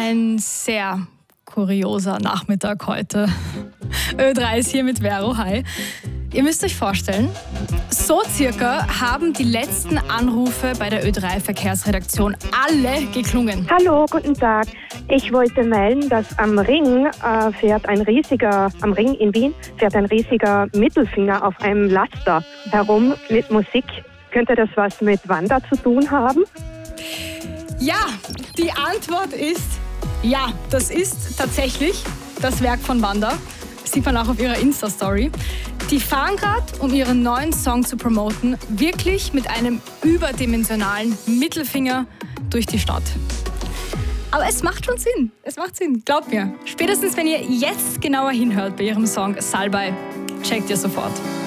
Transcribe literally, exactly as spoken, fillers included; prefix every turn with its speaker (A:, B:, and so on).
A: Ein sehr kurioser Nachmittag heute. Ö drei ist hier mit Vero. Hi. Ihr müsst euch vorstellen, so circa haben die letzten Anrufe bei der Ö drei Verkehrsredaktion alle geklungen.
B: Hallo, guten Tag. Ich wollte melden, dass am Ring äh, fährt ein riesiger, am Ring in Wien fährt ein riesiger Mittelfinger auf einem Laster herum mit Musik. Könnte das was mit Wanda zu tun haben?
A: Ja, die Antwort ist ja, das ist tatsächlich das Werk von Wanda. Sieht man auch auf ihrer Insta-Story. Die fahren gerade, um ihren neuen Song zu promoten, wirklich mit einem überdimensionalen Mittelfinger durch die Stadt. Aber es macht schon Sinn. Es macht Sinn, glaubt mir. Spätestens, wenn ihr jetzt genauer hinhört bei ihrem Song Salbei, checkt ihr sofort.